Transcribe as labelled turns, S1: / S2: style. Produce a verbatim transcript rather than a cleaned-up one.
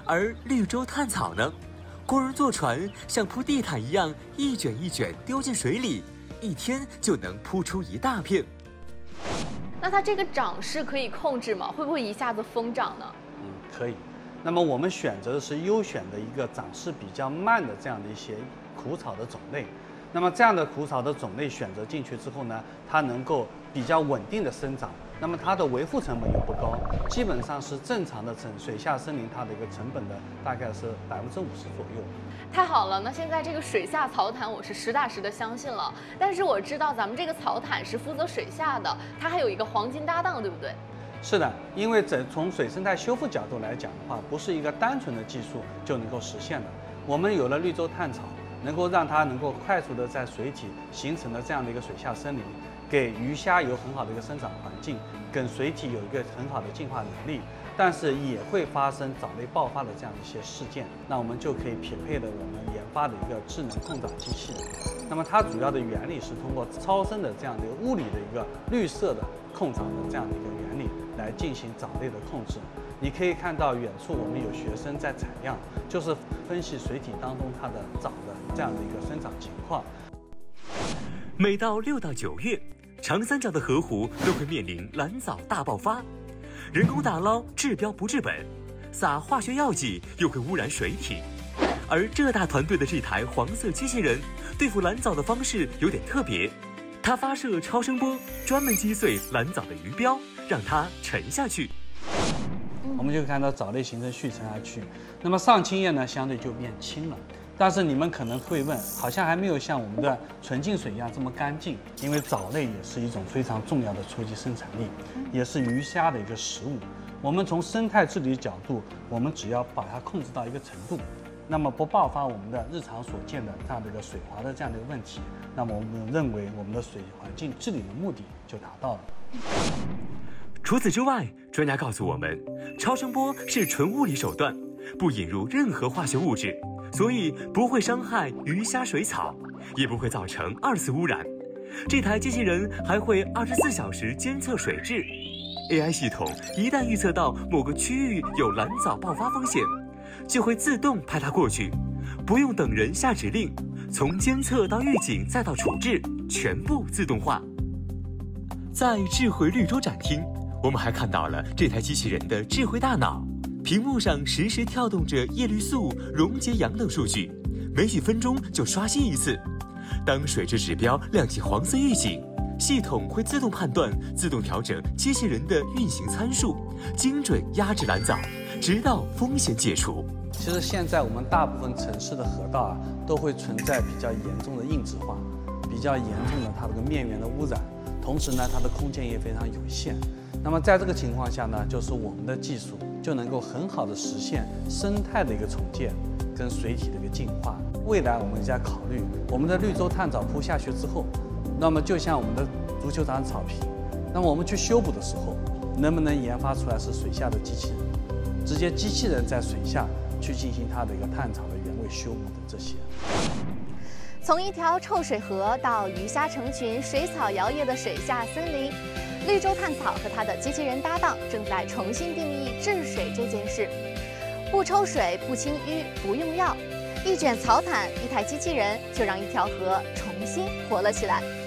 S1: 而绿洲炭草呢？工人坐船像铺地毯一样，一卷一卷丢进水里，一天就能铺出一大片。
S2: 那它这个长势可以控制吗？会不会一下子疯长呢？
S3: 嗯，可以。那么我们选择的是优选的一个长势比较慢的这样的一些苦草的种类。那么这样的苦草的种类选择进去之后呢，它能够比较稳定的生长。那么它的维护成本又不高，基本上是正常的成水下森林它的一个成本的大概是百分之五十左右。
S2: 太好了，那现在这个水下草毯我是实打实的相信了。但是我知道咱们这个草毯是负责水下的，它还有一个黄金搭档，对不对？
S3: 是的，因为整从水生态修复角度来讲的话，不是一个单纯的技术就能够实现的。我们有了绿洲炭草，能够让它能够快速的在水体形成了这样的一个水下森林。给鱼虾有很好的一个生长环境，跟水体有一个很好的进化能力，但是也会发生藻类爆发的这样一些事件，那我们就可以匹配的我们研发的一个智能控藻机器。那么它主要的原理是通过超声的这样的一个物理的一个绿色的控藻的这样的一个原理来进行藻类的控制。你可以看到远处我们有学生在采样，就是分析水体当中它的藻的这样的一个生长情况。
S1: 每到六到九月，长三角的河湖都会面临蓝藻大爆发，人工打捞治标不治本，撒化学药剂又会污染水体。而浙大团队的这台黄色机器人对付蓝藻的方式有点特别，它发射超声波，专门击碎蓝藻的鱼标，让它沉下去。
S3: 我们就看到藻类形成续沉下去，那么上清液呢相对就变轻了。但是你们可能会问，好像还没有像我们的纯净水一样这么干净，因为藻类也是一种非常重要的初级生产力，也是鱼虾的一个食物。我们从生态治理角度，我们只要把它控制到一个程度，那么不爆发我们的日常所见的这样的一个水滑的这样的一个问题，那么我们认为我们的水环境治理的目的就达到了。
S1: 除此之外，专家告诉我们，超声波是纯物理手段，不引入任何化学物质，所以不会伤害鱼虾水草，也不会造成二次污染。这台机器人还会二十四小时监测水质 ，A I 系统一旦预测到某个区域有蓝藻爆发风险，就会自动派它过去，不用等人下指令，从监测到预警再到处置，全部自动化。在智慧绿洲展厅，我们还看到了这台机器人的智慧大脑，屏幕上实时跳动着叶绿素、溶解氧等数据，每几分钟就刷新一次。当水质指标亮起黄色预警，系统会自动判断、自动调整机器人的运行参数，精准压制蓝藻，直到风险解除。
S3: 其实现在我们大部分城市的河道啊，都会存在比较严重的硬质化，比较严重的它这个面源的污染，同时呢，它的空间也非常有限。那么在这个情况下呢，就是我们的技术就能够很好的实现生态的一个重建跟水体的一个净化。未来我们在考虑我们的绿洲炭藻铺下去之后，那么就像我们的足球场草坪，那么我们去修补的时候，能不能研发出来是水下的机器人，直接机器人在水下去进行它的一个炭草的原位修补的这些。
S4: 从一条臭水河到鱼虾成群、水草摇曳的水下森林，绿洲炭草和它的机器人搭档正在重新定义治水这件事。不抽水、不清淤、不用药，一卷草毯、一台机器人，就让一条河重新活了起来。